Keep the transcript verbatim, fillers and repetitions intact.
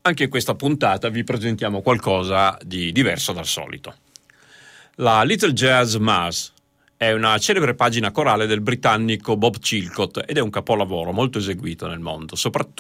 Anche in questa puntata vi presentiamo qualcosa di diverso dal solito. La Little Jazz Mass è una celebre pagina corale del britannico Bob Chilcott ed è un capolavoro molto eseguito nel mondo, soprattutto